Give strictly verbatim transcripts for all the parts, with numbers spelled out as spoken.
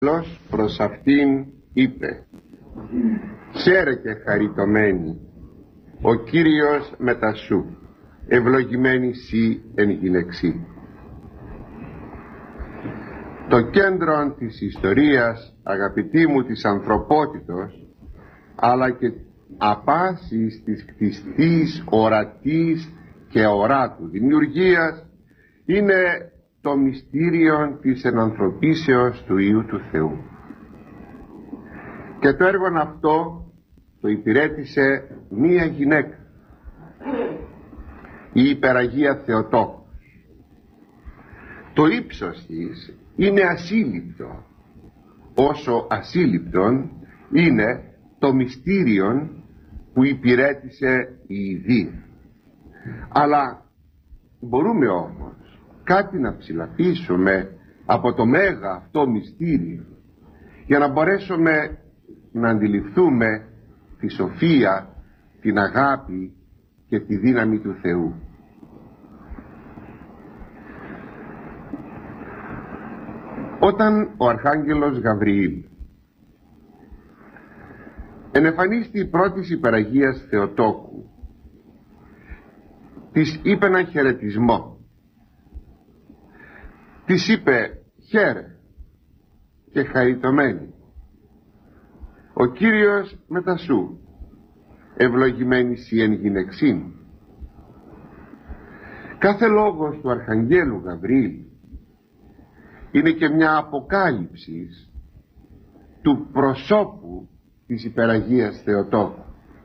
Λόγος προς αυτήν είπε: «Χαίρε και χαριτωμένη, ο Κύριος μετά σου, ευλογημένη σύ εν γυναιξί». Το κέντρο της ιστορίας, αγαπητοί μου, της ανθρωπότητος, αλλά και απάσης της κτιστής, ορατής και οράτου δημιουργίας, είναι το μυστήριο της ενανθρωπίσεως του Υιού του Θεού. Και το έργο αυτό το υπηρέτησε μία γυναίκα, η υπεραγία Θεοτόκος. Το ύψος της είναι ασύλληπτο, όσο ασύλληπτον είναι το μυστήριο που υπηρέτησε η Ιδία. Αλλά μπορούμε όμως κάτι να ψηλαφίσουμε από το μέγα αυτό μυστήριο, για να μπορέσουμε να αντιληφθούμε τη σοφία, την αγάπη και τη δύναμη του Θεού. Όταν ο Αρχάγγελος Γαβριήλ ενεφανίστη η πρώτης υπεραγίας Θεοτόκου, της είπε έναν χαιρετισμό. Της είπε: «Χαίρε και χαριτωμένη, ο Κύριος μετά σου, ευλογημένη σύ εν γυναιξήν». Κάθε λόγος του Αρχαγγέλου Γαβριήλ είναι και μια αποκάλυψη του προσώπου της υπεραγίας Θεοτόκου.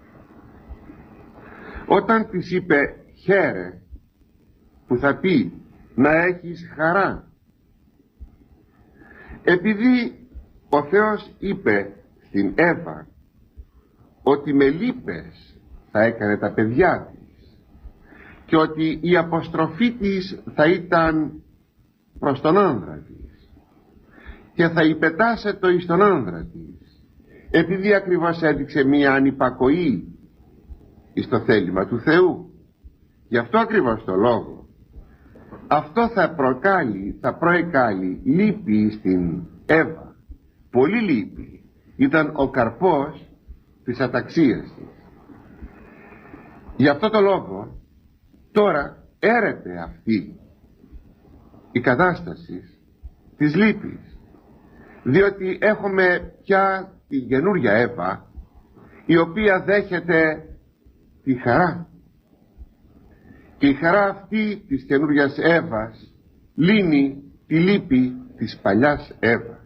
Όταν της είπε «χαίρε», που θα πει να έχεις χαρά, επειδή ο Θεός είπε στην Εύα ότι με λύπες θα έκανε τα παιδιά της και ότι η αποστροφή της θα ήταν προς τον άνδρα της και θα υπετάσσετο εις τον άνδρα της, επειδή ακριβώς έδειξε μία ανυπακοή εις το θέλημα του Θεού, γι' αυτό ακριβώς το λόγο αυτό θα προκάλει, θα προεκάλει λύπη στην Εύα. Πολύ λύπη. Ήταν ο καρπός της αταξίας της. Γι' αυτό το λόγο τώρα έρεται αυτή η κατάσταση της λύπης, διότι έχουμε πια την καινούρια Εύα, η οποία δέχεται τη χαρά. Και η χαρά αυτή της καινούριας Εύας λύνει τη λύπη της παλιάς Εύας.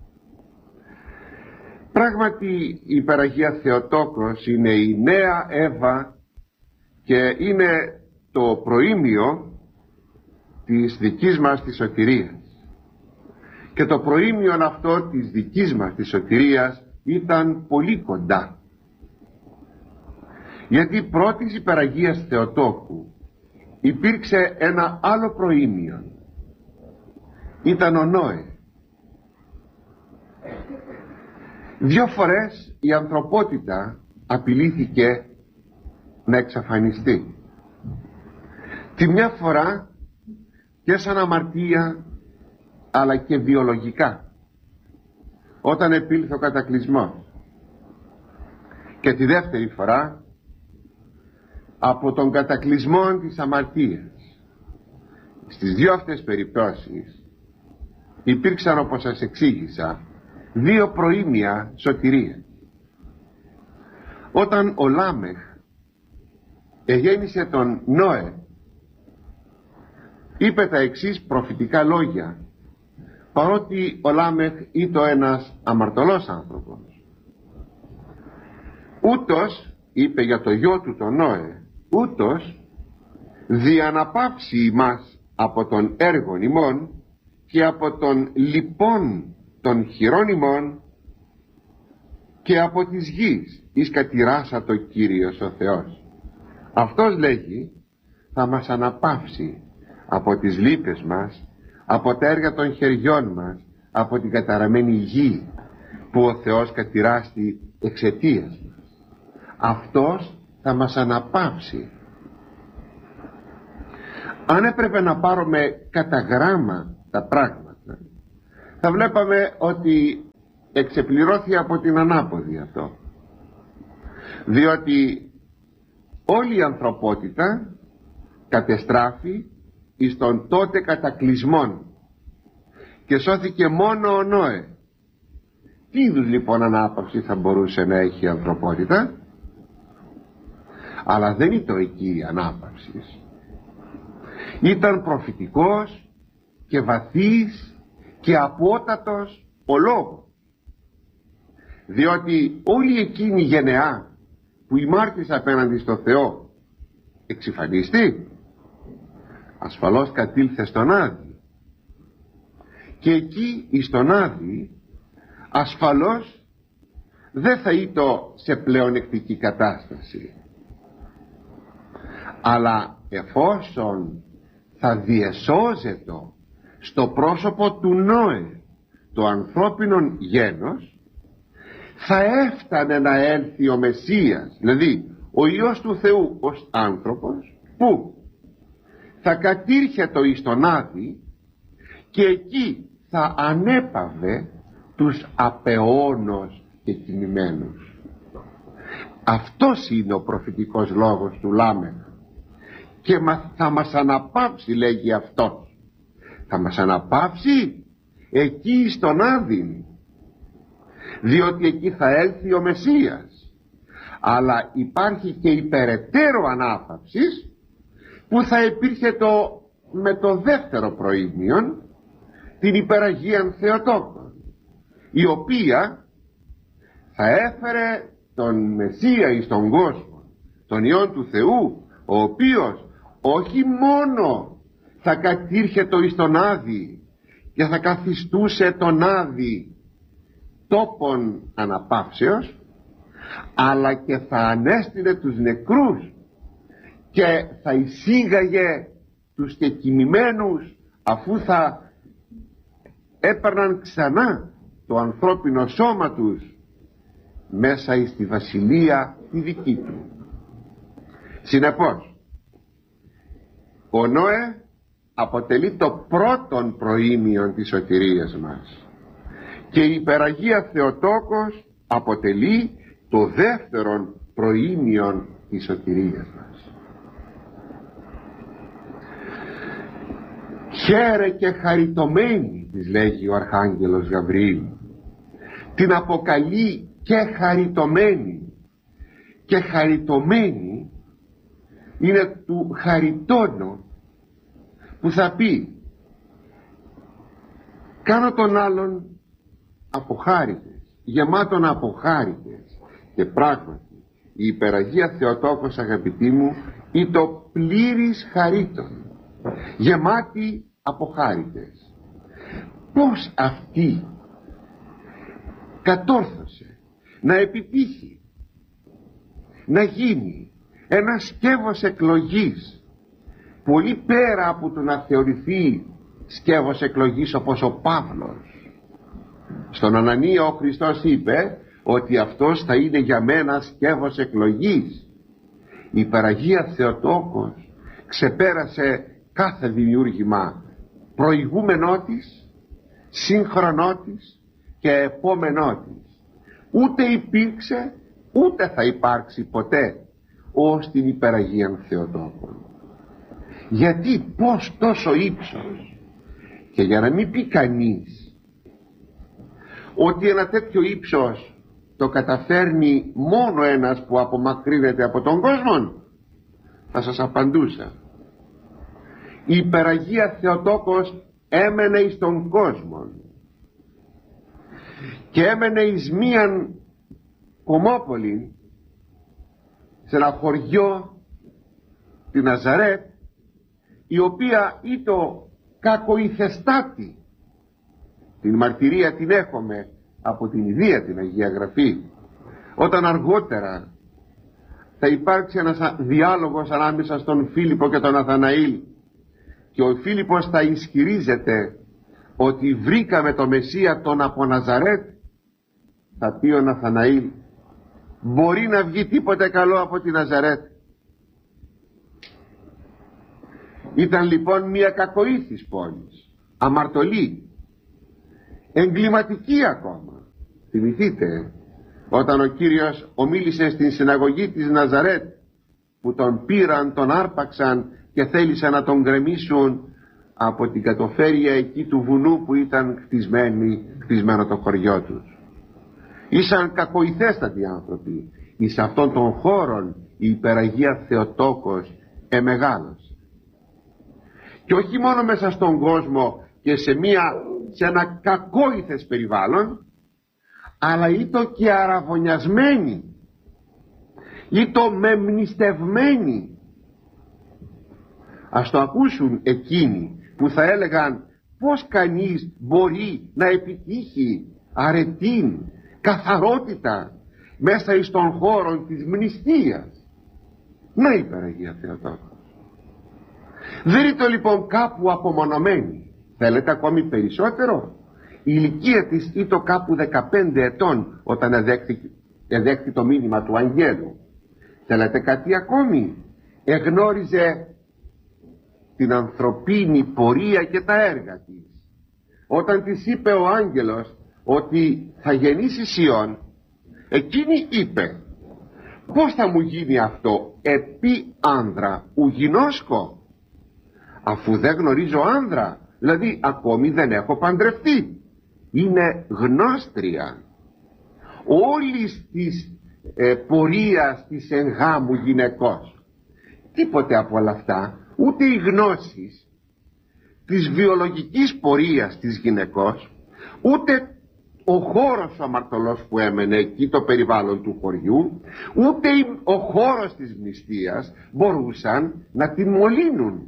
Πράγματι η υπεραγία Θεοτόκος είναι η νέα Εύα και είναι το προήμιο της δικής μας της σωτηρίας. Και το προήμιο αυτό της δικής μας της σωτηρίας ήταν πολύ κοντά. Γιατί πρώτης υπεραγίας Θεοτόκου υπήρξε ένα άλλο προήμιο. Ήταν ο Νόε. Δύο φορές η ανθρωπότητα απειλήθηκε να εξαφανιστεί. Τη μια φορά και σαν αμαρτία, αλλά και βιολογικά, όταν επήλθε ο κατακλυσμός, και τη δεύτερη φορά από τον κατακλυσμό της αμαρτίας. Στις δύο αυτές περιπτώσεις υπήρξαν, όπως σας εξήγησα, δύο προήμια σωτηρίας. Όταν ο Λάμεχ εγέννησε τον Νόε, είπε τα εξής προφητικά λόγια, παρότι ο Λάμεχ ήταν ένας αμαρτωλός άνθρωπος. «Ούτως», είπε για το γιο του τον Νόε, «ούτως διαναπαύσει ημάς από τον έργον ημών και από τον λιπών των χειρών ημών και από της γης εις κατηράσα το Κύριος ο Θεός». Αυτός λέγει θα μας αναπαύσει από τις λύπες μας, από τα έργα των χεριών μας, από την καταραμένη γη που ο Θεός κατηράστη εξαιτίας μας. Αυτός θα μας αναπαύσει. Αν έπρεπε να πάρουμε κατά γράμμα τα πράγματα, θα βλέπαμε ότι εξεπληρώθη από την ανάποδη αυτό, διότι όλη η ανθρωπότητα κατεστράφη εις τον τότε κατακλυσμόν και σώθηκε μόνο ο Νόε. Τι είδους λοιπόν ανάπαυση θα μπορούσε να έχει η ανθρωπότητα? Αλλά δεν ήταν εκεί η ανάπαυση. Ήταν προφητικός και βαθύς και απότατος ο λόγος, διότι όλη εκείνη η γενεά που ημάρτησε απέναντι στο Θεό εξυφανίστη, ασφαλώς κατήλθε στον Άδη, και εκεί εις τον Άδη ασφαλώς δεν θα ήταν σε πλεονεκτική κατάσταση, αλλά εφόσον θα διεσώζεται στο πρόσωπο του Νόε το ανθρώπινο γένος, θα έφτανε να έλθει ο Μεσσίας, δηλαδή ο Υιός του Θεού ως άνθρωπος, που θα κατήρχετο εις τον Άδη και εκεί θα ανέπαβε τους απεώνος και κινημένους. Αυτός είναι ο προφητικός λόγος του Λάμεχ, και θα μας αναπαύσει, λέγει αυτός, θα μας αναπαύσει εκεί στον Άδη, διότι εκεί θα έλθει ο Μεσσίας. Αλλά υπάρχει και η περαιτέρω ανάπαυση που θα υπήρχε το, με το δεύτερο προήμιον, την υπεραγίαν Θεοτόκον, η οποία θα έφερε τον Μεσσία εις τον κόσμο, τον Υιόν του Θεού, ο οποίος όχι μόνο θα κατήρχετο εις τον Άδη και θα καθιστούσε τον Άδη τόπον αναπαύσεως, αλλά και θα ανέστειλε τους νεκρούς και θα εισήγαγε τους κεκοιμημένους, αφού θα έπαιρναν ξανά το ανθρώπινο σώμα τους μέσα εις τη βασιλεία τη δική του. Συνεπώς ο Νόε αποτελεί το πρώτον προήμιον της σωτηρίας μας και η υπεραγία Θεοτόκος αποτελεί το δεύτερον προήμιον της σωτηρίας μας. Χαίρε και χαριτωμένη, της λέγει ο Αρχάγγελος Γαβριήλ, την αποκαλεί και χαριτωμένη, και χαριτωμένη είναι του χαριτώνω, που θα πει κάνω τον άλλον αποχάριτες, γεμάτον αποχάριτες. Και πράγματι η υπεραγία Θεοτόκος, αγαπητοί μου, είναι το πλήρης χαρίτων, γεμάτη αποχάριτες. Πώς αυτή κατόρθωσε να επιτύχει να γίνει ένα σκεύος εκλογής, πολύ πέρα από το να θεωρηθεί σκεύος εκλογής όπως ο Παύλος. Στον Ανανία ο Χριστός είπε ότι αυτός θα είναι για μένα σκεύος εκλογής. Η υπεραγία Θεοτόκος ξεπέρασε κάθε δημιούργημα προηγούμενό της, σύγχρονό της και επόμενό της. Ούτε υπήρξε ούτε θα υπάρξει ποτέ ως την υπεραγία Θεοτόκων. Γιατί, πως τόσο ύψος? Και για να μην πει κανείς ότι ένα τέτοιο ύψος το καταφέρνει μόνο ένας που απομακρύνεται από τον κόσμο, θα σας απαντούσα. Η υπεραγία Θεοτόκος έμενε εις τον κόσμο και έμενε εις μίαν κομμόπολη, σε ένα χωριό, τη Ναζαρέτ, η οποία ήταν κακοϊθεστάτη. Την μαρτυρία την έχουμε από την Ιδία, την Αγία Γραφή, όταν αργότερα θα υπάρξει ένας διάλογος ανάμεσα στον Φίλιππο και τον Ναθαναήλ, και ο Φίλιππος θα ισχυρίζεται ότι βρήκαμε το Μεσσία τον από Ναζαρέτ. Θα πει ο Ναθαναήλ, μπορεί να βγει τίποτε καλό από τη Ναζαρέτ? Ήταν λοιπόν μια κακοήθης πόλης, αμαρτωλή, εγκληματική ακόμα, Θυμηθείτε όταν ο Κύριος ομίλησε στην συναγωγή της Ναζαρέτ, που τον πήραν, τον άρπαξαν και θέλησαν να τον γκρεμίσουν από την κατοφέρεια εκεί του βουνού που ήταν χτισμένο το χωριό τους. Ήσαν κακοηθέστατοι άνθρωποι. Εις αυτών των χώρων η υπεραγία Θεοτόκος εμεγάλωσε. Και όχι μόνο μέσα στον κόσμο και σε, μια, σε ένα κακόηθες περιβάλλον, αλλά ήτο και αραβωνιασμένοι, ήτο μεμνηστευμένοι. Ας το ακούσουν εκείνοι που θα έλεγαν πως κανείς μπορεί να επιτύχει αρετήν, καθαρότητα μέσα εις των χώρων της μνηστείας. Να η υπεραγία Θεοτόκος. Δεν είναι το λοιπόν κάπου απομονωμένη. Θέλετε ακόμη περισσότερο? Η ηλικία της ήταν κάπου δεκαπέντε ετών όταν εδέχθη, εδέχθη το μήνυμα του αγγέλου. Θέλετε κάτι ακόμη? Εγνώριζε την ανθρωπίνη πορεία και τα έργα της. Όταν της είπε ο άγγελος ότι θα γεννήσει Σιών, εκείνη είπε, πώς θα μου γίνει αυτό επί άνδρα ουγινόσκο, αφού δεν γνωρίζω άνδρα, δηλαδή ακόμη δεν έχω παντρευτεί. Είναι γνώστρια όλης της ε, πορείας της εγγάμου γυναικός. Τίποτε από όλα αυτά, ούτε οι γνώσεις της βιολογικής πορείας της γυναικός, ούτε ο χώρος ο αμαρτωλός που έμενε εκεί, το περιβάλλον του χωριού, ούτε ο χώρος της μνηστείας μπορούσαν να την μολύνουν.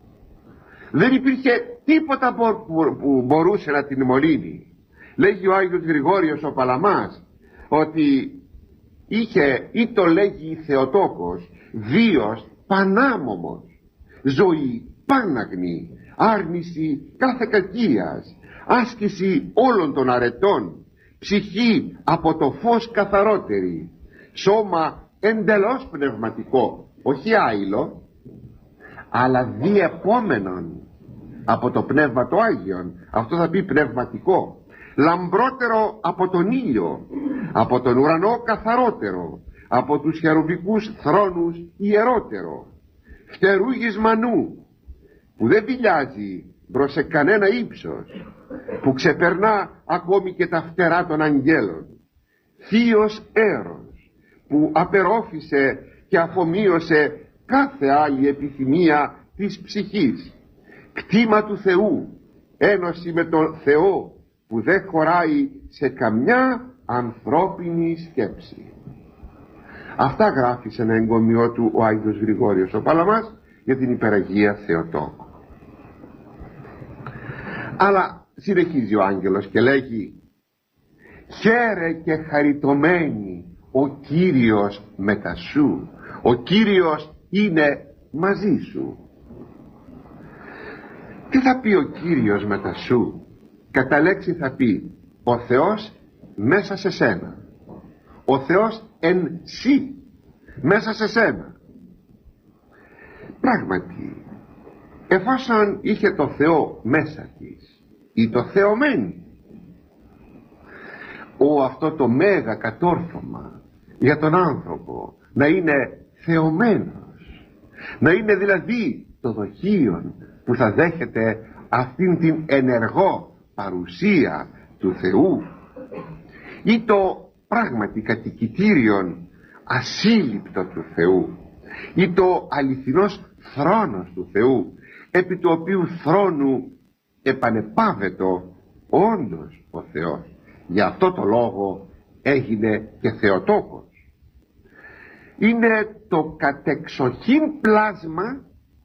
Δεν υπήρχε τίποτα που μπορούσε να την μολύνει. Λέγει ο Άγιος Γρηγόριος ο Παλαμάς ότι είχε, ή το λέγει η Θεοτόκος, βίος πανάμωμος, ζωή πάναγνη, άρνηση κάθε κακίας, άσκηση όλων των αρετών, ψυχή από το φως καθαρότερη, σώμα εντελώς πνευματικό, όχι άειλο, αλλά διεπόμενον από το Πνεύμα το Άγιον. Αυτό θα πει πνευματικό, λαμπρότερο από τον ήλιο, από τον ουρανό καθαρότερο, από τους χερουβικούς θρόνους ιερότερο, φτερούγης μανού, που δεν πηλιάζει μπρος σε κανένα ύψος, που ξεπερνά ακόμη και τα φτερά των αγγέλων, θείος έρος, που απερόφησε και αφομοίωσε κάθε άλλη επιθυμία της ψυχής, κτήμα του Θεού, ένωση με τον Θεό που δεν χωράει σε καμιά ανθρώπινη σκέψη. Αυτά γράφει σε ένα εγκομιό του ο Άγιος Γρηγόριος ο Παλαμάς για την υπεραγία Θεοτόκο. Αλλά συνεχίζει ο άγγελος και λέγει, χαίρε και χαριτωμένη ο Κύριος μετά σου, ο Κύριος είναι μαζί σου. Τι θα πει ο Κύριος μετά σου? Κατά λέξη θα πει ο Θεός μέσα σε σένα, ο Θεός εν σύ μέσα σε σένα. Πράγματι, εφόσον είχε το Θεό μέσα της ή το θεωμένη, ο αυτό το μέγα κατόρθωμα για τον άνθρωπο να είναι θεωμένος, να είναι δηλαδή το δοχείο που θα δέχεται αυτήν την ενεργό παρουσία του Θεού, ή το πράγματι κατοικητήριον ασύλληπτο του Θεού, ή το αληθινός θρόνος του Θεού, επί του οποίου θρόνου επανεπάβετο όντως ο Θεός. Γι' αυτό το λόγο έγινε και Θεοτόκος. Είναι το κατεξοχήν πλάσμα,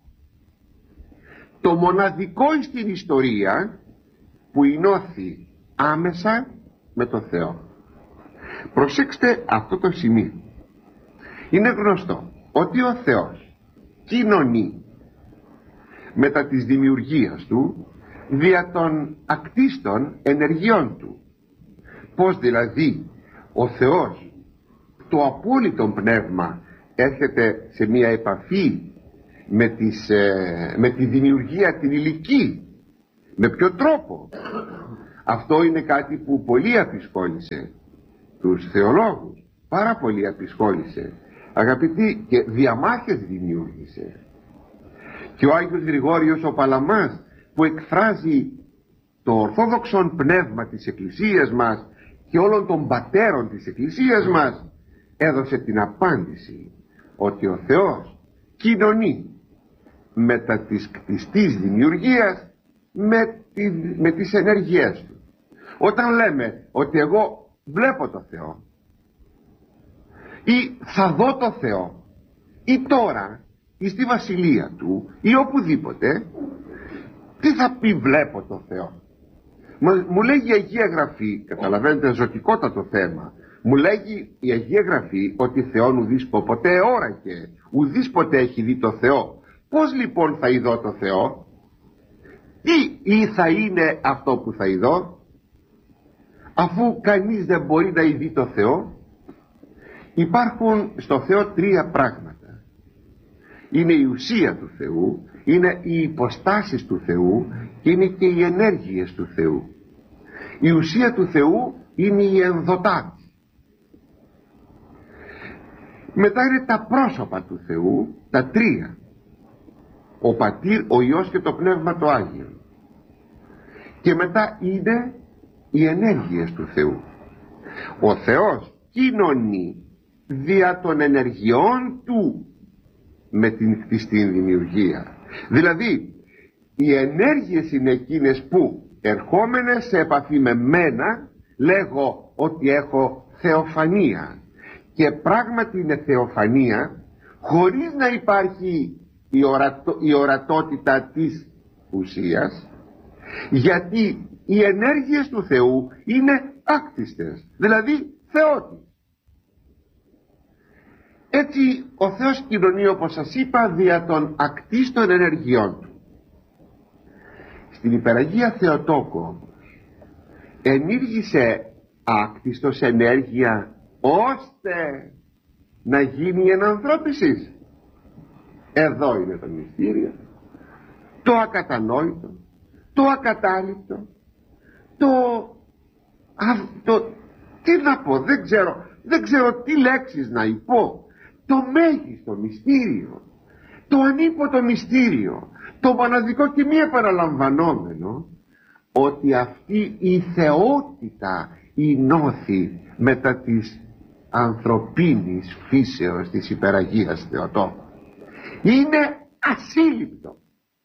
το μοναδικό στην ιστορία που ενώθη άμεσα με το Θεό. Προσέξτε αυτό το σημείο. Είναι γνωστό ότι ο Θεός κοινωνεί μετά της δημιουργίας του δια των ακτίστων ενεργειών του. Πως δηλαδή ο Θεός, το απόλυτο πνεύμα, έρχεται σε μια επαφή με, τις, ε, με τη δημιουργία την υλική. Με ποιο τρόπο? Αυτό είναι κάτι που πολύ απεισχόλησε τους θεολόγους πάρα πολύ απεισχόλησε, αγαπητοί, και διαμάχες δημιούργησε. Και ο Άγιος Γρηγόριος ο Παλαμάς, που εκφράζει το ορθόδοξο πνεύμα της Εκκλησίας μας και όλων των πατέρων της Εκκλησίας μας, έδωσε την απάντηση ότι ο Θεός κοινωνεί μετά της κτιστής δημιουργίας με, τη, με τις ενέργειές του. Όταν λέμε ότι εγώ βλέπω το Θεό ή θα δω το Θεό ή τώρα ή στη βασιλεία του ή οπουδήποτε, τι θα πει βλέπω το Θεό? Μου λέγει η Αγία Γραφή, καταλαβαίνετε, ζωτικότατο θέμα, μου λέγει η Αγία Γραφή ότι Θεόν ουδείς ποτέ όρακε, ουδείς ποτέ έχει δει το Θεό. Πώς λοιπόν θα ειδώ το Θεό? Τι ή θα είναι αυτό που θα ειδώ, αφού κανείς δεν μπορεί να ειδεί το Θεό? Υπάρχουν στο Θεό τρία πράγματα. Είναι η ουσία του Θεού, είναι οι υποστάσεις του Θεού και είναι και οι ενέργειες του Θεού. Η ουσία του Θεού είναι η ενδοτάτη. Μετά είναι τα πρόσωπα του Θεού, τα τρία: ο Πατήρ, ο Υιός και το Πνεύμα το Άγιο. Και μετά είναι οι ενέργειες του Θεού. Ο Θεός κοινωνεί δια των ενεργειών του με την κτιστή δημιουργία. Δηλαδή οι ενέργειες είναι εκείνες που ερχόμενες σε επαφή με μένα λέγω ότι έχω θεοφανία, και πράγματι είναι θεοφανία χωρίς να υπάρχει η, ορατο, η ορατότητα της ουσίας, γιατί οι ενέργειες του Θεού είναι άκτιστες, δηλαδή θεότης. Έτσι ο Θεός κοινωνεί, όπως σας είπα, δια των ακτίστων ενεργειών του. Στην Υπεραγία Θεοτόκο όμως ενήργησε άκτιστος ενέργεια ώστε να γίνει ενανθρώπισης. Εδώ είναι το μυστήριο, το ακατανόητο, το ακατάληπτο, το, αυτό, τι να πω, δεν ξέρω, δεν ξέρω τι λέξεις να υπώ, το μέγιστο μυστήριο, το ανίποτο μυστήριο, το μοναδικό και μη επαναλαμβανόμενο, ότι αυτή η θεότητα ενώθη μετά της ανθρωπίνης φύσεως της Υπεραγίας Θεοτόκου. Είναι ασύλληπτο.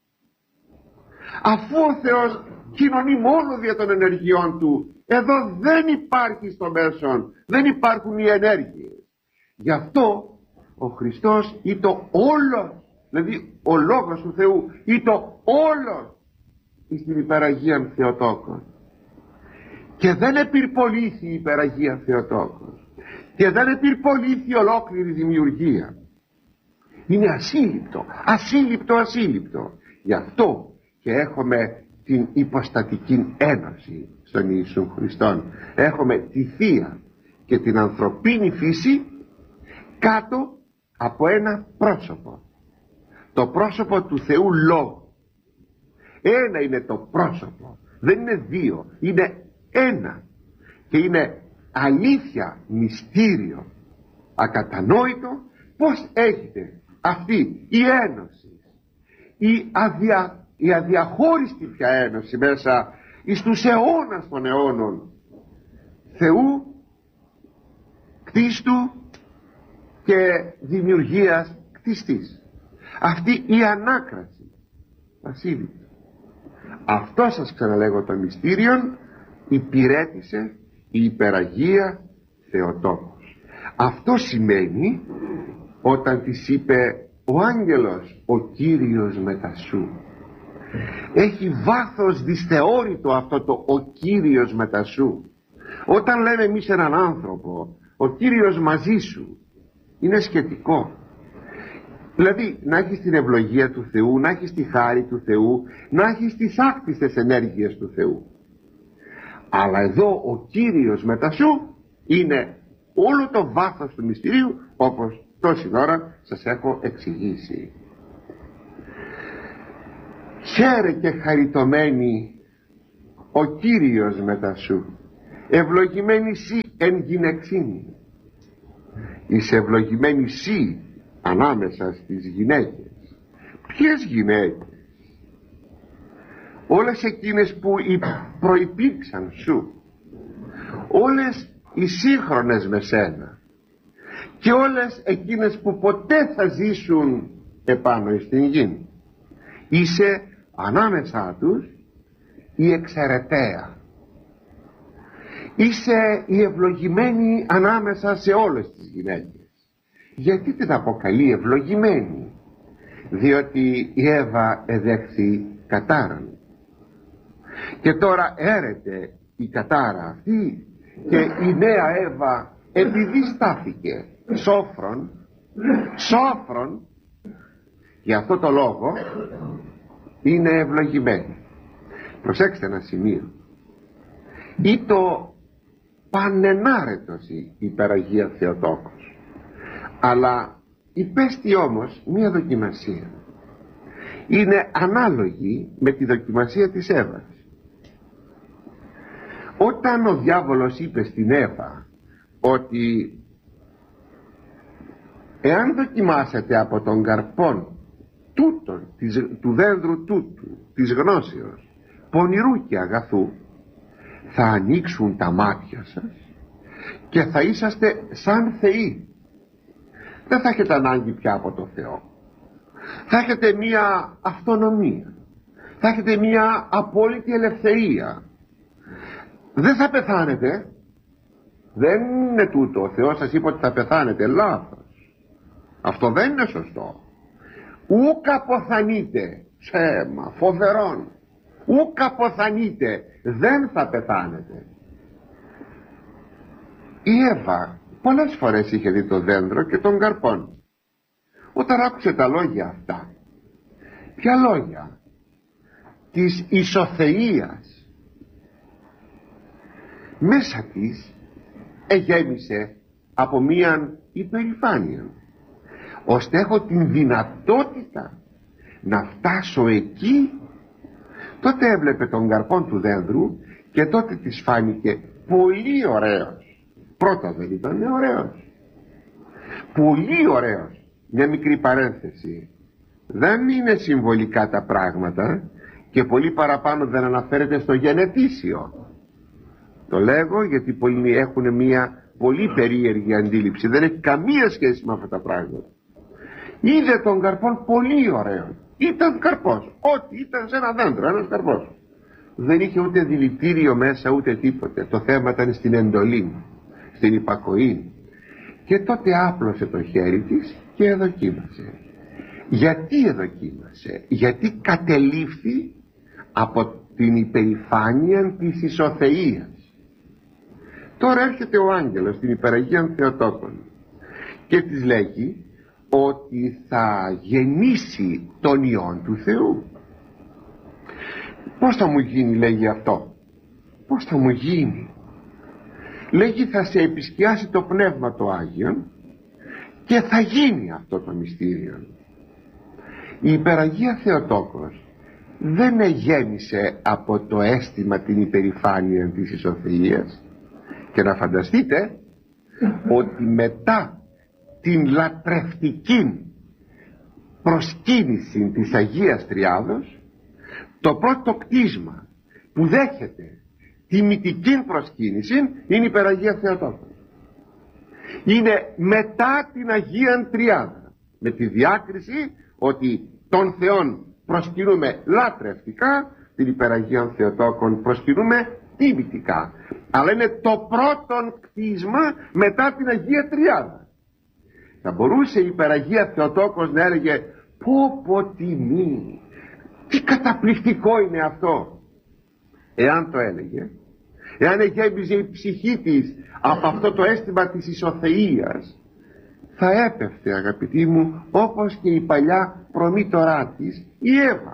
Αφού ο Θεός κοινωνεί μόνο δια των ενεργειών του, εδώ δεν υπάρχει στο μέσον, δεν υπάρχουν οι ενέργειες. Γι' αυτό ο Χριστός ή το όλος, δηλαδή ο Λόγος του Θεού ή το όλος στην Υπεραγία Θεοτόκο, και δεν επιρπολήθη η Υπεραγία Θεοτόκος και δεν επιρπολήθη ολόκληρη δημιουργία. Είναι ασύλληπτο, ασύλληπτο, ασύλληπτο. Γι' αυτό και έχουμε την υποστατική ένωση στον Ιησού Χριστόν. Έχουμε τη Θεία και την ανθρωπίνη φύση κάτω από ένα πρόσωπο, το πρόσωπο του Θεού Λόγου. Ένα είναι το πρόσωπο, δεν είναι δύο, είναι ένα, και είναι αλήθεια, μυστήριο, ακατανόητο πως έχετε αυτή η ένωση, η, αδια, η αδιαχώριστη πια ένωση μέσα εις τους αιώνας των αιώνων Θεού, κτίστου και δημιουργίας κτιστής. Αυτή η ανάκραση ασύλληπτη. Αυτό, σας ξαναλέγω, το μυστήριον υπηρέτησε η Υπεραγία Θεοτόκος. Αυτό σημαίνει όταν της είπε ο άγγελος, ο Κύριος μετασού. Έχει βάθος δυσθεώρητο αυτό το ο Κύριος μετασού. Όταν λέμε εμείς έναν άνθρωπο ο Κύριος μαζί σου, είναι σχετικό. Δηλαδή να έχεις την ευλογία του Θεού, να έχεις τη χάρη του Θεού, να έχεις τις άκτιστες ενέργειες του Θεού. Αλλά εδώ ο Κύριος μετασού είναι όλο το βάθος του μυστηρίου, όπως τόση ώρα σας έχω εξηγήσει. Χαίρε και χαριτωμένη ο Κύριος μετασού, ευλογημένη σύ εν γυναιξίνη. Είσαι ευλογημένη εσύ ανάμεσα στις γυναίκες. Ποιες γυναίκες? Όλες εκείνες που προϋπήρξαν σου, όλες οι σύγχρονες με σένα και όλες εκείνες που ποτέ θα ζήσουν επάνω στην γη. Είσαι ανάμεσά τους η εξαιρεταία. Είσαι η ευλογημένη ανάμεσα σε όλες τις γυναίκες. Γιατί την αποκαλεί ευλογημένη? Διότι η Εύα εδέχθη κατάραν. Και τώρα έρεται η κατάρα αυτή και η νέα Εύα, επειδή στάθηκε σόφρον, σόφρον, για αυτό το λόγο είναι ευλογημένη. Προσέξτε ένα σημείο. Ή το πανενάρετος η υπεραγία Θεοτόκος, αλλά υπέστη όμως μία δοκιμασία. Είναι ανάλογη με τη δοκιμασία της Εύας. Όταν ο διάβολος είπε στην Εύα ότι εάν δοκιμάσετε από τον καρπόν τούτον, του δένδρου τούτου, της γνώσεως, πονηρού και αγαθού, θα ανοίξουν τα μάτια σας και θα είσαστε σαν θεοί. Δεν θα έχετε ανάγκη πια από το Θεό. Θα έχετε μία αυτονομία, θα έχετε μία απόλυτη ελευθερία. Δεν θα πεθάνετε. Δεν είναι τούτο. Ο Θεός σας είπε ότι θα πεθάνετε. Λάθος. Αυτό δεν είναι σωστό. Ούκ αποθανείτε. Ψέμα, φοβερόν. Ούκ αποθανείτε. Δεν θα πεθάνετε. Η Εύα πολλές φορές είχε δει το δέντρο και τον καρπόν. Όταν άκουσε τα λόγια αυτά, ποια λόγια? Της ισοθεΐας, μέσα της εγέμισε από μίαν υπερηφάνεια, ώστε έχω την δυνατότητα να φτάσω εκεί. Τότε έβλεπε τον καρπόν του δένδρου και τότε της φάνηκε πολύ ωραίος. Πρώτα δεν ήταν ωραίος, πολύ ωραίος. Μια μικρή παρένθεση, δεν είναι συμβολικά τα πράγματα και πολύ παραπάνω δεν αναφέρεται στο γενετήσιο. Το λέγω γιατί πολλοί έχουν μια πολύ περίεργη αντίληψη. Δεν έχει καμία σχέση με αυτά τα πράγματα. Είδε τον καρπόν πολύ ωραίο. Ήταν καρπός. Ό,τι ήταν σε ένα δέντρο, ένας καρπός. Δεν είχε ούτε δηλητήριο μέσα ούτε τίποτε. Το θέμα ήταν στην εντολή, στην υπακοή. Και τότε άπλωσε το χέρι της και εδοκίμασε. Γιατί εδοκίμασε? Γιατί κατελήφθη από την υπερηφάνεια της ισοθεΐας. Τώρα έρχεται ο άγγελος στην υπεραγία Θεοτόκον και της λέγει ότι θα γεννήσει τον Υιόν του Θεού. Πώς θα μου γίνει, λέγει αυτό? Πώς θα μου γίνει? Λέγει θα σε επισκιάσει το Πνεύμα το Άγιον και θα γίνει αυτό το μυστήριο. Η υπεραγία Θεοτόκος δεν γέμισε από το αίσθημα την υπερηφάνεια της ισοθεΐας. Και να φανταστείτε ότι μετά την λατρευτική προσκύνηση της Αγίας Τριάδος, το πρώτο κτίσμα που δέχεται τη μυτική προσκύνηση είναι η υπεραγία Θεοτόκος. Είναι μετά την Αγία Τριάδα, με τη διάκριση ότι τον Θεόν προσκυνούμε λατρευτικά, την υπεραγία Θεοτόκον προσκυνούμε τιμητικά. Αλλά είναι το πρώτο κτίσμα μετά την Αγία Τριάδα. Θα μπορούσε η υπεραγία Θεοτόκος να έλεγε πω πω τιμή, τι καταπληκτικό είναι αυτό. Εάν το έλεγε, εάν γέμιζε η ψυχή της από αυτό το αίσθημα της ισοθεΐας, θα έπεφτε, αγαπητοί μου, όπως και η παλιά προμήτωρά της, η Εύα.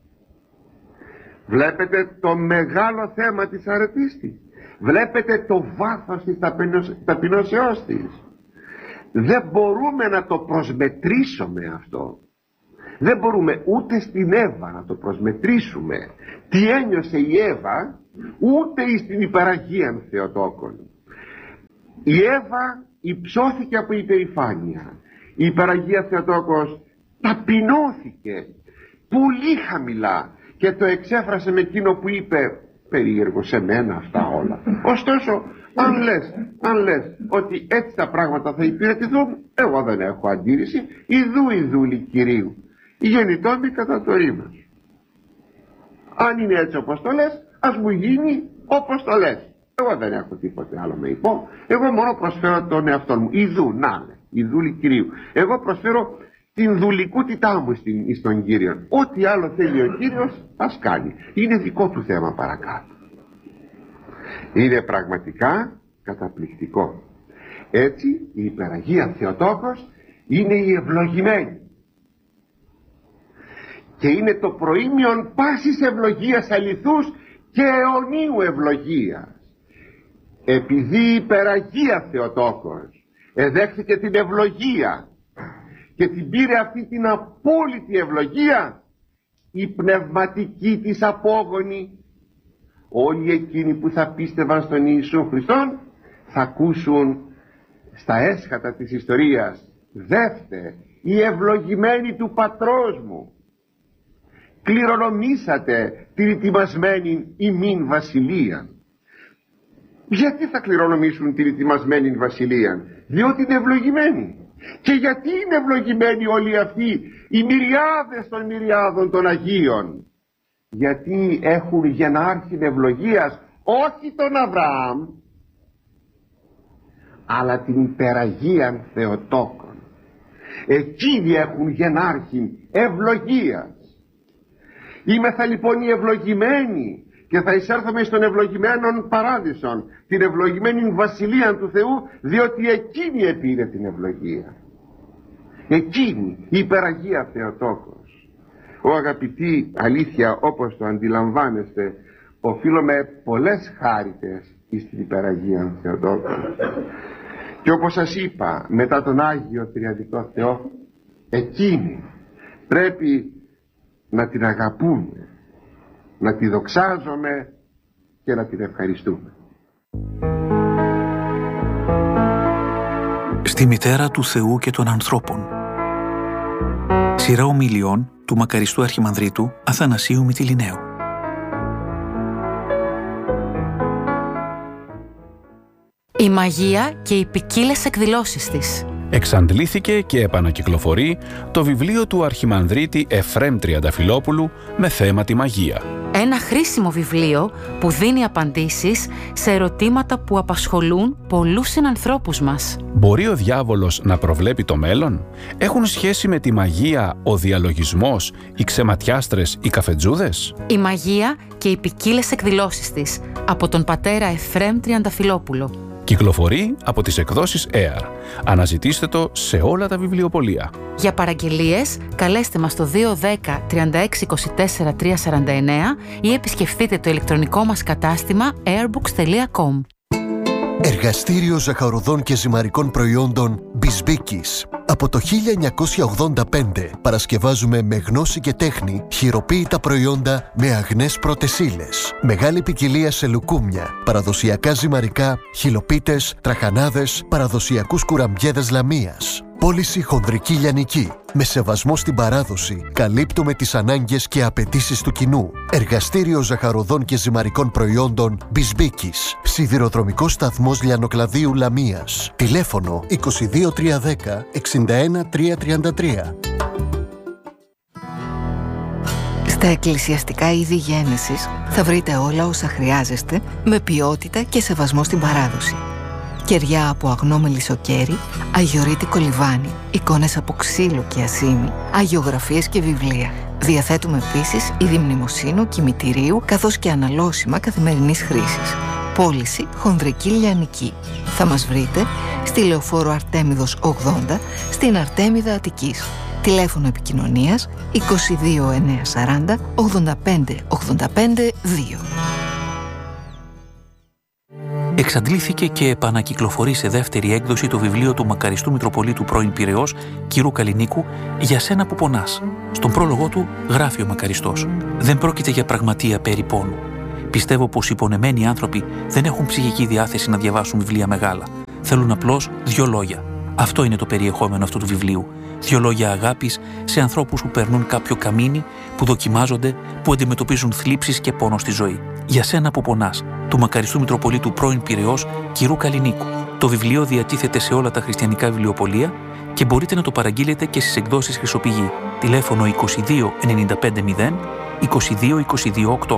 Βλέπετε το μεγάλο θέμα της αρετής της. Βλέπετε το βάθος της ταπεινώσεώς της. Δεν μπορούμε να το προσμετρήσουμε αυτό. Δεν μπορούμε ούτε στην Εύα να το προσμετρήσουμε τι ένιωσε η Εύα, ούτε στην υπεραγία Θεοτόκον. Η Εύα υψώθηκε από υπερηφάνεια. Η Υπεραγία Θεοτόκος ταπεινώθηκε πολύ χαμηλά και το εξέφρασε με εκείνο που είπε: περίεργο σε μένα αυτά όλα. Ωστόσο, αν λες, αν λες ότι έτσι τα πράγματα θα υπηρετηθούν, εγώ δεν έχω αντίρρηση. Ιδού η δούλη Κυρίου γεννητόμη κατά το ρήμα. Αν είναι έτσι όπως το λες, ας μου γίνει όπως το λες. Εγώ δεν έχω τίποτε άλλο με υπό. Εγώ μόνο προσφέρω τον εαυτό μου. Ιδού, να είναι, η δούλη Κυρίου. Εγώ προσφέρω την δουλικότητά μου στην, στον Κύριο. Ό,τι άλλο θέλει ο Κύριος ας κάνει. Είναι δικό του θέμα παρακάτω. Είναι πραγματικά καταπληκτικό. Έτσι η Υπεραγία Θεοτόκος είναι η ευλογημένη και είναι το προήμιον πάσης ευλογίας αληθούς και αιωνίου ευλογίας. Επειδή η Υπεραγία Θεοτόκος εδέχθηκε την ευλογία και την πήρε αυτή την απόλυτη ευλογία, η πνευματική της απόγονη, όλοι εκείνοι που θα πίστευαν στον Ιησού Χριστόν θα ακούσουν στα έσχατα της ιστορίας: δεύτε, η ευλογημένη του πατρός μου, κληρονομήσατε την ετοιμασμένη ημίν βασιλεία. Γιατί θα κληρονομήσουν την ετοιμασμένη βασιλεία? Διότι είναι ευλογημένοι. Και γιατί είναι ευλογημένοι όλοι αυτοί οι μυριάδες των μυριάδων των Αγίων? Γιατί έχουν γενάρχην ευλογίας όχι τον Αβραάμ, αλλά την Υπεραγίαν Θεοτόκον. Εκείνοι έχουν γενάρχην ευλογίας. Είμεθα λοιπόν οι ευλογημένοι και θα εισέλθουμε στον ευλογημένον παράδεισον, την ευλογημένη βασιλεία του Θεού, διότι εκείνη επήρε την ευλογία. Εκείνη η Υπεραγία Θεοτόκος. Ο αγαπητοί, αλήθεια όπως το αντιλαμβάνεστε, οφείλουμε πολλές χάριτες στην Υπεραγία Θεοτόκο. Και όπως σας είπα, μετά τον Άγιο Τριαδικό Θεό, εκείνη πρέπει να την αγαπούμε, να τη δοξάζουμε και να την ευχαριστούμε. Στη μητέρα του Θεού και των ανθρώπων. Σειρά ομιλιών του μακαριστού Αρχιμανδρίτου Αθανασίου Μυτιληναίου. Η μαγεία και οι ποικίλες εκδηλώσεις της. Εξαντλήθηκε και επανακυκλοφορεί το βιβλίο του Αρχιμανδρίτη Εφραίμ Τριανταφυλόπουλου με θέμα τη μαγεία. Ένα χρήσιμο βιβλίο που δίνει απαντήσεις σε ερωτήματα που απασχολούν πολλούς συνανθρώπους μας. Μπορεί ο διάβολος να προβλέπει το μέλλον? Έχουν σχέση με τη μαγεία ο διαλογισμός, οι ξεματιάστρες, οι καφετζούδες? Η μαγεία και οι ποικίλες εκδηλώσεις της, από τον πατέρα Εφραίμ Τριανταφυλόπουλο. Κυκλοφορεί από τις εκδόσεις έαρ. Αναζητήστε το σε όλα τα βιβλιοπωλεία. Για παραγγελίες, καλέστε μας στο δύο ένα μηδέν τρία έξι είκοσι τέσσερα τριακόσια σαράντα εννέα ή επισκεφτείτε το ηλεκτρονικό μας κατάστημα airbooks τελεία com. Εργαστήριο ζαχαροδών και ζυμαρικών προϊόντων Μπισμπίκης. Από το χίλια εννιακόσια ογδόντα πέντε παρασκευάζουμε με γνώση και τέχνη χειροποίητα προϊόντα με αγνές πρώτες ύλες. Μεγάλη ποικιλία σε λουκούμια, παραδοσιακά ζυμαρικά, χυλοπίτες, τραχανάδες, παραδοσιακούς κουραμπιέδες λαμίας. Πώληση χονδρική λιανική. Με σεβασμό στην παράδοση, καλύπτουμε τις ανάγκες και απαιτήσεις του κοινού. Εργαστήριο ζαχαροδών και ζυμαρικών προϊόντων Μπισμπίκης. Σιδηροδρομικός σταθμός Λιανοκλαδίου Λαμίας. Τηλέφωνο είκοσι δύο τριακόσια δέκα εξήντα ένα τριακόσια τριάντα τρία. Στα εκκλησιαστικά είδη γέννησης θα βρείτε όλα όσα χρειάζεστε με ποιότητα και σεβασμό στην παράδοση. Κεριά από αγνό μελισσοκέρι, αγιορείτικο λιβάνι, εικόνες από ξύλο και ασήμι, αγιογραφίες και βιβλία. Διαθέτουμε επίσης είδη μνημοσύνου, κημητηρίου, καθώς και αναλώσιμα καθημερινής χρήσης. Πώληση χονδρική λιανική. Θα μας βρείτε στη Λεωφόρο Αρτέμιδος ογδόντα, στην Αρτέμιδα Αττικής. Τηλέφωνο επικοινωνίας είκοσι δύο εννιακόσια σαράντα ογδόντα πέντε ογδόντα πέντε δύο. Εξαντλήθηκε και επανακυκλοφορεί σε δεύτερη έκδοση το βιβλίο του μακαριστού Μητροπολίτου πρώην Πειραιώς, κ. Καλλινίκου, «Για σένα που πονάς». Στον πρόλογο του γράφει ο μακαριστός: «Δεν πρόκειται για πραγματεία περί πόνου. Πιστεύω πως οι πονεμένοι άνθρωποι δεν έχουν ψυχική διάθεση να διαβάσουν βιβλία μεγάλα. Θέλουν απλώς δυο λόγια. Αυτό είναι το περιεχόμενο αυτού του βιβλίου. Δυο λόγια αγάπης σε ανθρώπους που περνούν κάποιο καμίνι, που δοκιμάζονται, που αντιμετωπίζουν θλίψεις και πόνο στη ζωή. «Για σένα που πονάς», του μακαριστού Μητροπολίτου πρώην Πειραιώς Κυρού Καλλινίκου. Το βιβλίο διατίθεται σε όλα τα χριστιανικά βιβλιοπωλεία και μπορείτε να το παραγγείλετε και στις εκδόσεις Χρυσοπηγή. Τηλέφωνο είκοσι δύο ενενήντα πέντε μηδέν είκοσι δύο είκοσι δύο οκτώ.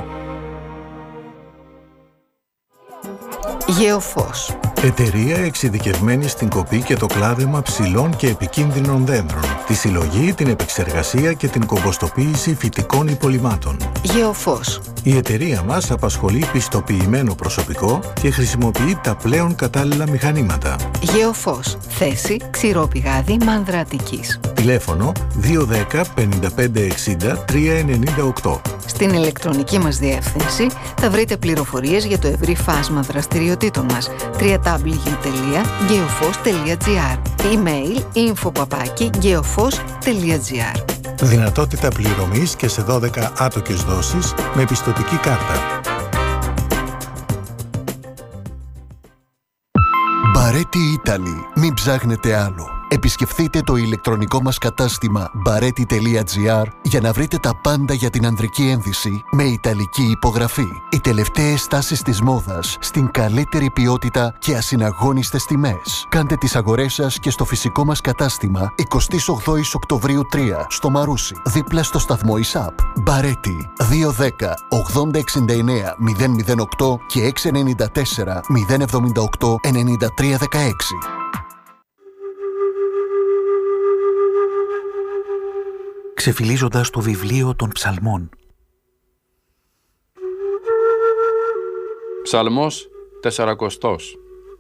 Γεωφός. Εταιρεία εξειδικευμένη στην κοπή και το κλάδεμα ψηλών και επικίνδυνων δέντρων, τη συλλογή, την επεξεργασία και την κομποστοποίηση φυτικών υπολειμμάτων. Γεωφός. Η εταιρεία μας απασχολεί πιστοποιημένο προσωπικό και χρησιμοποιεί τα πλέον κατάλληλα μηχανήματα. Γεωφός. Θέση Ξηρό Πηγάδι, Μάνδρα Αττικής. Τηλέφωνο δύο ένα μηδέν πέντε πέντε εξήντα τρία ενενήντα οκτώ. Στην ηλεκτρονική μας διεύθυνση θα βρείτε πληροφορίες για το ευρύ φάσμα δραστηριοτήτων μας. double-u double-u double-u τελεία geofos τελεία gr. Email info παπάκι geofos τελεία gr. Δυνατότητα πληρωμής και σε δώδεκα άτοκες δόσεις με πιστωτική κάρτα. Μπαρέτι Italy. Μην ψάχνετε άλλο. Επισκεφθείτε το ηλεκτρονικό μας κατάστημα μπαρέτι τελεία gr για να βρείτε τα πάντα για την ανδρική ένδυση με ιταλική υπογραφή. Οι τελευταίες τάσεις της μόδας στην καλύτερη ποιότητα και ασυναγώνιστες τιμές. Κάντε τις αγορές σας και στο φυσικό μας κατάστημα εικοστή όγδοη Οκτωβρίου τρία στο Μαρούσι, δίπλα στο σταθμό ΙΣΑΠ. Μπαρέτι δύο ένα μηδέν ογδόντα εξήντα εννέα μηδέν μηδέν οκτώ και έξι εννιά τέσσερα μηδέν εβδομήντα οκτώ ενενήντα τρία δεκαέξι. Ξεφυλίζοντας το βιβλίο των ψαλμών. Ψαλμός τεσσαρακοστός.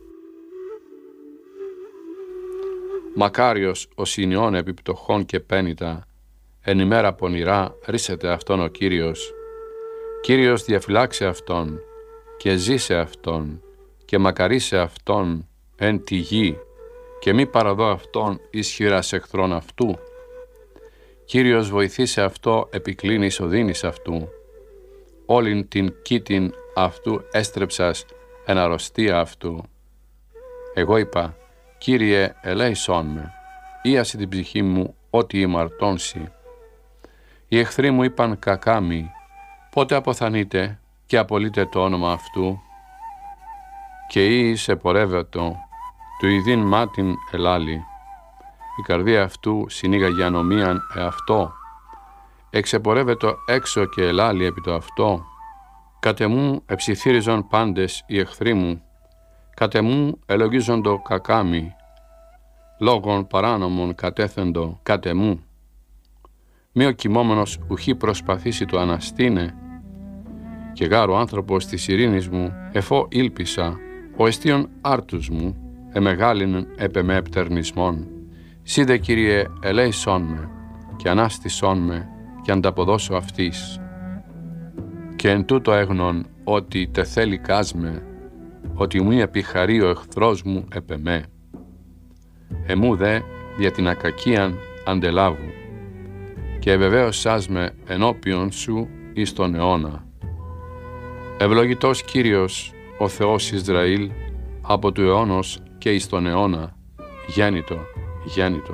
Μακάριος ο συνιών επιπτωχών και πένητα, εν ημέρα πονηρά ρίσεται αυτόν ο Κύριος. Κύριος διαφυλάξε αυτόν και ζήσε αυτόν και μακαρίσε αυτόν εν τη γη και μη παραδώ αυτόν ισχυράς εχθρών αυτού. Κύριος βοηθήσε αυτό επικλίνης οδύνης αυτού. Όλην την κήτην αυτού έστρεψας εν αρρωστία αυτού. Εγώ είπα, Κύριε ελέησόν με, ίασε την ψυχή μου ό,τι ημαρτώνσει. Οι εχθροί μου είπαν κακάμι, πότε αποθανείτε και απολύτε το όνομα αυτού. Και εις επορεύετο, του ειδήν μάτιν ελάλη. Η καρδία αυτού συνήγαγε ανομίαν εαυτό. Εξεπορεύετο έξω και ελάλη επί το αυτό. Κατεμού εψιθύριζον πάντες οι εχθροί μου. Κατεμού ελογίζοντο κακάμι. Λόγων παράνομων κατέθεντο κατεμού. Μη ο κοιμόμενος ουχή προσπαθήσει το αναστήνε. Και γάρο άνθρωπος της ειρήνης μου, εφώ ήλπισα, ο εστίον άρτους μου, εμεγάλινεν επ' εμέ πτερνισμόν. Σίδε, Κύριε, ελέησόν με και ανάστησόν με και ανταποδώσω αυτής. Και εν τούτο έγνον ότι τε θέλει κάσμε, ότι μου επιχαρεί ο εχθρός μου επ' εμέ. Εμού δε δια την ακακίαν αντελάβου και ευεβαίωσάς με ενώπιον σου εις τον αιώνα. Ευλογητός Κύριος ο Θεός Ισραήλ από του αιώνος και εις τον αιώνα, γέννητο, γέννητο.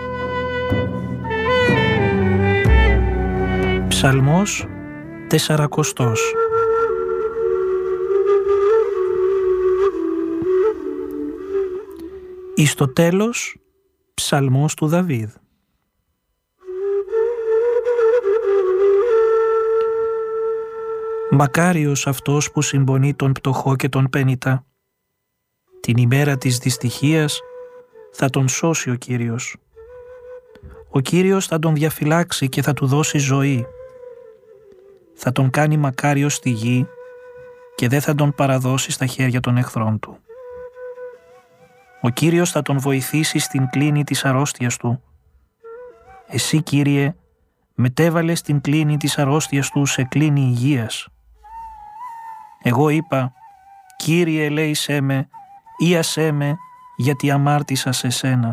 Ψαλμός τεσσαρακοστός. Εις το τέλος, ψαλμός του Δαβίδ. Μακάριος αυτός που συμπονεί τον πτωχό και τον πένητα. Την ημέρα της δυστυχίας θα τον σώσει ο Κύριος. Ο Κύριος θα τον διαφυλάξει και θα του δώσει ζωή. Θα τον κάνει μακάριος στη γη και δεν θα τον παραδώσει στα χέρια των εχθρών του. Ο Κύριος θα τον βοηθήσει στην κλίνη της αρρώστιας του. Εσύ, Κύριε, μετέβαλες την κλίνη της αρρώστιας του σε κλίνη υγείας. Εγώ είπα, Κύριε, ελέησέ με, ίασέ με, γιατί αμάρτησα σε σένα.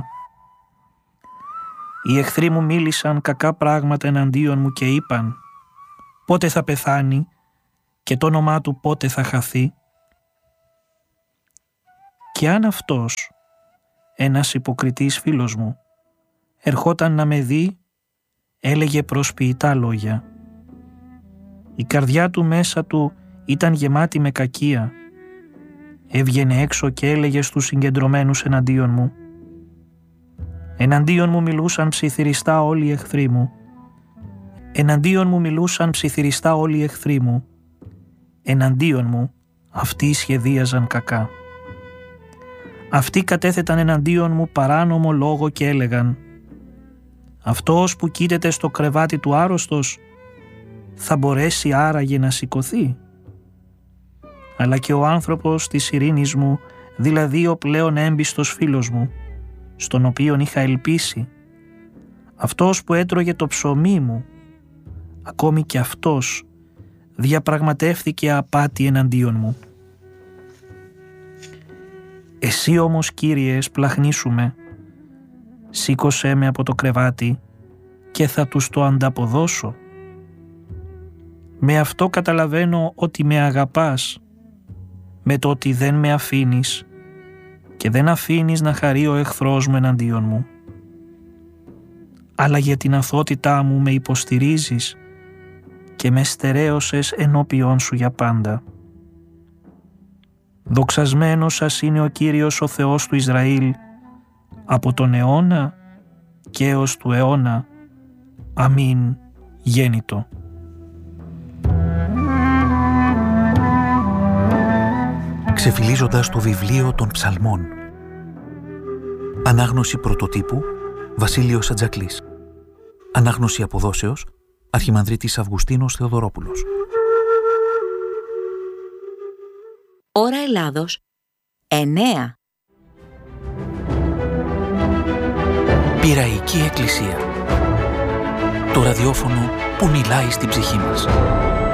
Οι εχθροί μου μίλησαν κακά πράγματα εναντίον μου και είπαν, πότε θα πεθάνει και το όνομά του πότε θα χαθεί. Και αν αυτός, ένας υποκριτής φίλος μου, ερχόταν να με δει, έλεγε προσποιητά λόγια. Η καρδιά του μέσα του ήταν γεμάτη με κακία. Έβγαινε έξω και έλεγε στους συγκεντρωμένους εναντίον μου. Εναντίον μου μιλούσαν ψιθυριστά όλοι οι εχθροί μου. Εναντίον μου μιλούσαν ψιθυριστά όλοι οι εχθροί μου. Εναντίον μου αυτοί σχεδίαζαν κακά. Αυτοί κατέθεταν εναντίον μου παράνομο λόγο και έλεγαν: αυτός που κοίταται στο κρεβάτι του άρρωστος θα μπορέσει άραγε να σηκωθεί? Αλλά και ο άνθρωπος της ειρήνης μου, δηλαδή ο πλέον έμπιστος φίλος μου, στον οποίον είχα ελπίσει, αυτός που έτρωγε το ψωμί μου, ακόμη και αυτός διαπραγματεύθηκε απάτη εναντίον μου. Εσύ όμως, Κύριε, σπλαχνίσου, σήκωσέ με από το κρεβάτι και θα τους το ανταποδώσω. Με αυτό καταλαβαίνω ότι με αγαπάς, με το ότι δεν με αφήνεις και δεν αφήνεις να χαρεί ο εχθρός μου εναντίον μου. Αλλά για την αθωότητά μου με υποστηρίζεις και με στερέωσες ενώπιόν σου για πάντα. Δοξασμένος σας είναι ο Κύριος ο Θεός του Ισραήλ, από τον αιώνα και έως του αιώνα. Αμήν γέννητο. Ξεφυλίζοντας το βιβλίο των Ψαλμών. Ανάγνωση πρωτοτύπου Βασίλειος Ατζακλής. Ανάγνωση αποδόσεως Αρχιμανδρίτης Αυγουστίνος Θεοδωρόπουλος. Ώρα Ελλάδος εννέα. Πειραϊκή Εκκλησία. Το ραδιόφωνο που μιλάει στην ψυχή μας.